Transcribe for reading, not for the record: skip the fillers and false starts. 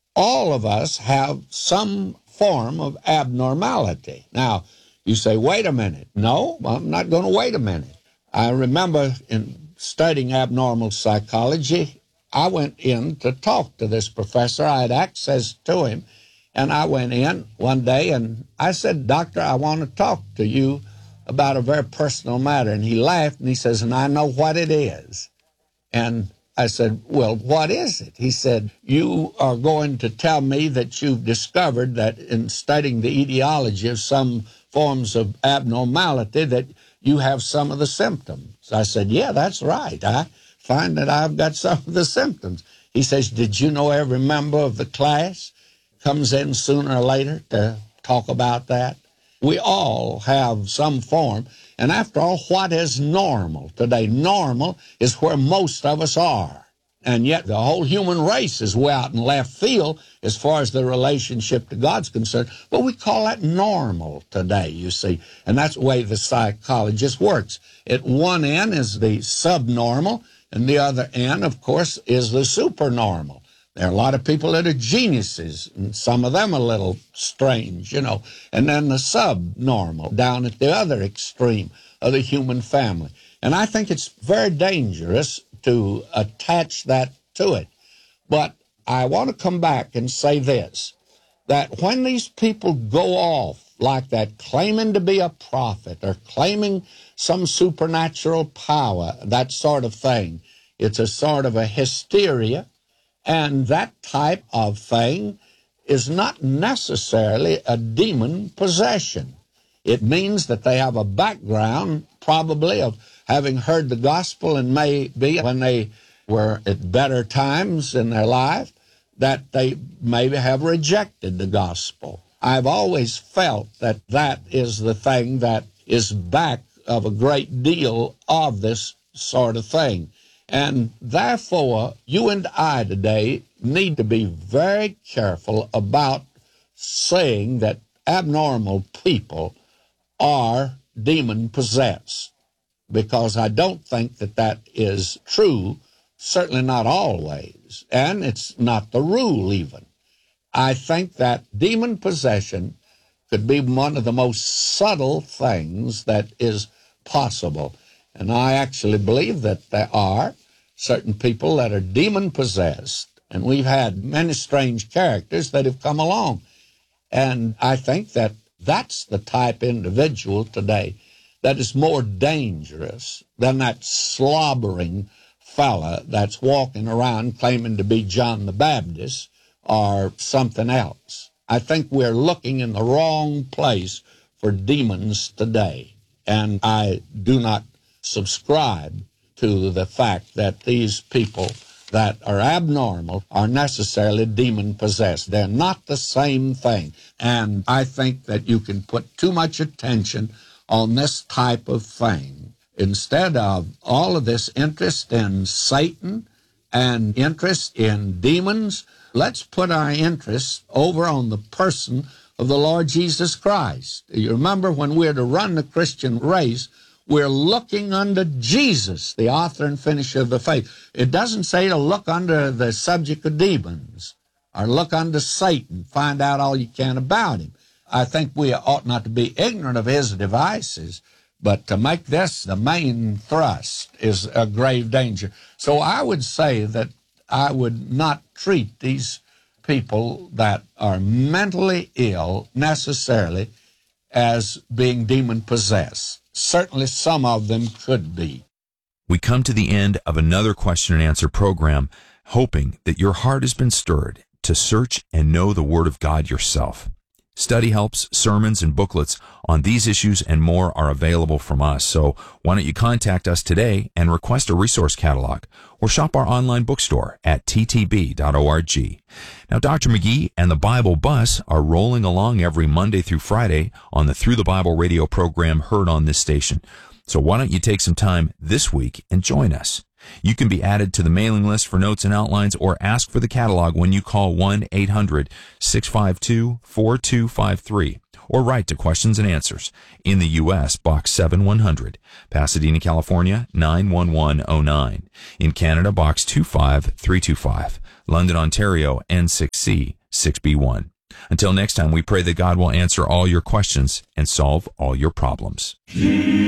all of us have some form of abnormality. Now, you say, wait a minute. No, I'm not going to wait a minute. I remember in studying abnormal psychology, I went in to talk to this professor. I had access to him, and I went in one day, and I said, Doctor, I want to talk to you about a very personal matter. And he laughed, and he says, and I know what it is. And I said, well, what is it? He said, you are going to tell me that you've discovered that in studying the etiology of some forms of abnormality that you have some of the symptoms. I said, yeah, that's right. I find that I've got some of the symptoms. He says, did you know every member of the class comes in sooner or later to talk about that? We all have some form. And after all, what is normal today? Normal is where most of us are. And yet the whole human race is way out in left field as far as the relationship to God's concerned. But we call that normal today, you see. And that's the way the psychologist works. At one end is the subnormal, and the other end, of course, is the supernormal. There are a lot of people that are geniuses, and some of them a little strange, you know. And then the subnormal down at the other extreme of the human family. And I think it's very dangerous to attach that to it. But I want to come back and say this, that when these people go off like that, claiming to be a prophet or claiming some supernatural power, that sort of thing, it's a sort of a hysteria. And that type of thing is not necessarily a demon possession. It means that they have a background, probably, of having heard the gospel, and maybe when they were at better times in their life, that they maybe have rejected the gospel. I've always felt that that is the thing that is back of a great deal of this sort of thing. And therefore, you and I today need to be very careful about saying that abnormal people are demon-possessed, because I don't think that that is true, certainly not always, and it's not the rule even. I think that demon possession could be one of the most subtle things that is possible. And I actually believe that there are certain people that are demon-possessed, and we've had many strange characters that have come along. And I think that that's the type individual today that is more dangerous than that slobbering fella that's walking around claiming to be John the Baptist or something else. I think we're looking in the wrong place for demons today. And I do not subscribe to the fact that these people that are abnormal are necessarily demon-possessed. They're not the same thing. And I think that you can put too much attention on this type of thing instead of all of this interest in Satan and interest in demons. Let's put our interest over on the person of the Lord Jesus Christ. You remember, when we're to run the Christian race, we're looking unto Jesus, the author and finisher of the faith. It doesn't say to look under the subject of demons or look unto Satan, find out all you can about him. I think we ought not to be ignorant of his devices, but to make this the main thrust is a grave danger. So I would say that I would not treat these people that are mentally ill necessarily as being demon-possessed. Certainly some of them could be. We come to the end of another question and answer program, hoping that your heart has been stirred to search and know the Word of God yourself. Study helps, sermons, and booklets on these issues and more are available from us. So why don't you contact us today and request a resource catalog, or shop our online bookstore at ttb.org. Now, Dr. McGee and the Bible Bus are rolling along every Monday through Friday on the Through the Bible radio program heard on this station. So why don't you take some time this week and join us? You can be added to the mailing list for notes and outlines, or ask for the catalog when you call 1-800-652-4253, or write to Questions and Answers in the U.S., Box 7100, Pasadena, California, 91109. In Canada, Box 25325, London, Ontario, N6 6B1. Until next time, we pray that God will answer all your questions and solve all your problems.